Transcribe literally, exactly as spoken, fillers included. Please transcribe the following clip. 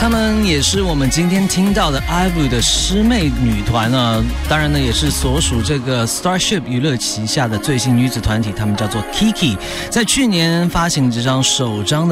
他们也是我们今天听到的 IVE 的师妹女团啊，当然呢也是所属这个 Starship 娱乐旗下的最新女子团体，他们叫做 Kiki， 在去年发行这张首张的